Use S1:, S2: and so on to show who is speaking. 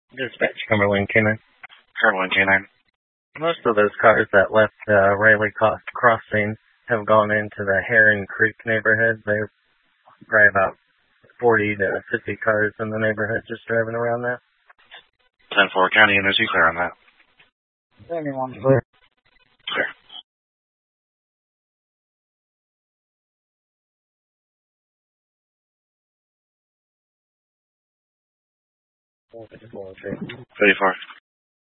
S1: Dispatch Cumberland Canine.
S2: Cumberland Canine.
S1: Most of those cars that left Riley Crossing have gone into the Heron Creek neighborhood. They're probably about 40 to 50 cars in the neighborhood just driving around that.
S2: 10-4 County, and is he clear on that?
S1: Anyone clear?
S2: Clear.
S1: Okay.
S2: 34.